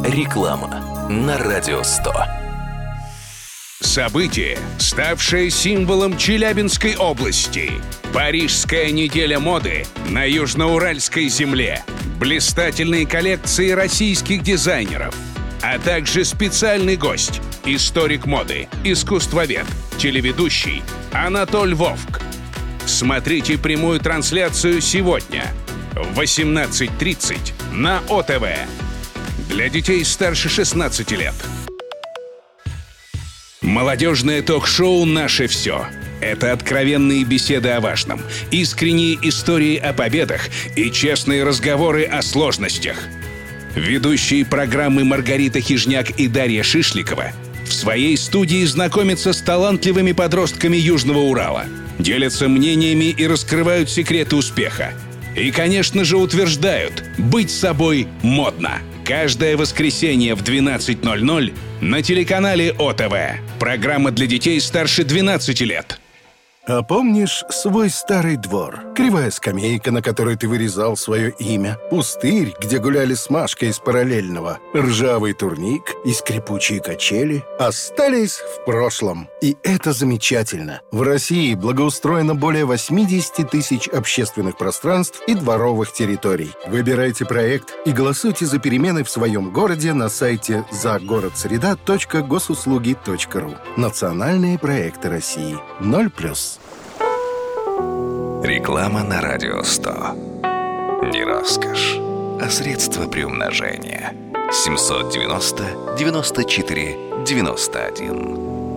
Реклама на Радио 100. Событие, ставшее символом Челябинской области. Парижская неделя моды на Южноуральской земле. Блистательные коллекции российских дизайнеров. А также специальный гость, историк моды, искусствовед, телеведущий Анатоль Вовк. Смотрите прямую трансляцию сегодня в 18:30 на ОТВ. Для детей старше 16 лет. Молодежное ток-шоу «Наше все». Это откровенные беседы о важном, искренние истории о победах и честные разговоры о сложностях. Ведущие программы Маргарита Хижняк и Дарья Шишликова в своей студии знакомятся с талантливыми подростками Южного Урала, делятся мнениями и раскрывают секреты успеха. И, конечно же, утверждают: быть собой модно. Каждое воскресенье в 12:00 на телеканале ОТВ. Программа для детей старше 12 лет. А помнишь свой старый двор? Кривая скамейка, на которой ты вырезал свое имя, пустырь, где гуляли с Машкой из параллельного, ржавый турник и скрипучие качели остались в прошлом. И это замечательно. В России благоустроено более 80 тысяч общественных пространств и дворовых территорий. Выбирайте проект и голосуйте за перемены в своем городе на сайте загородсреда.госуслуги.ру. Национальные проекты России. 0+. Реклама на Радио 100. Не роскошь, а средство приумножения. 790-94-91.